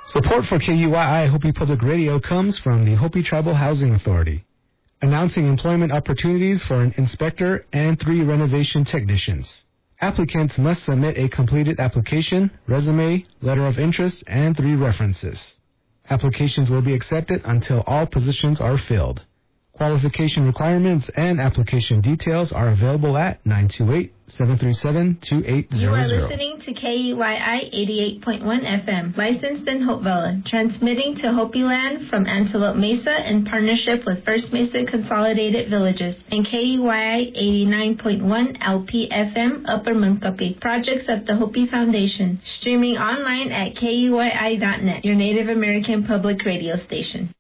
Support for KUYI Hopi Public Radio comes from the Hopi Tribal Housing Authority, announcing employment opportunities for an inspector and 3 renovation technicians. Applicants must submit a completed application, resume, letter of interest, and 3 references. Applications will be accepted until all positions are filled. Qualification requirements and application details are available at 928-737-2800. You are listening to KUYI 88.1 FM, licensed in Hopevilla, transmitting to Hopi Land from Antelope Mesa in partnership with First Mesa Consolidated Villages, and KUYI 89.1 LP FM, Upper Munkapi, projects of the Hopi Foundation, streaming online at KUYI.net, your Native American public radio station.